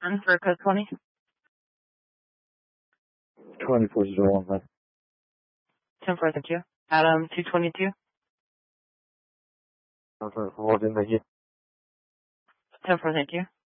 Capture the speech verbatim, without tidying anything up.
And for code twenty? twenty-four zero one five. ten four, thank you. Adam, two twenty-two? ten four, thank you. ten four, thank you.